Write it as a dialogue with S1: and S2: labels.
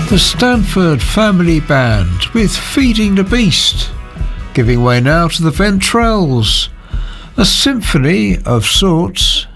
S1: The Stanford Family Band with Feeding the Beast, giving way now to the Ventrells, a symphony of sorts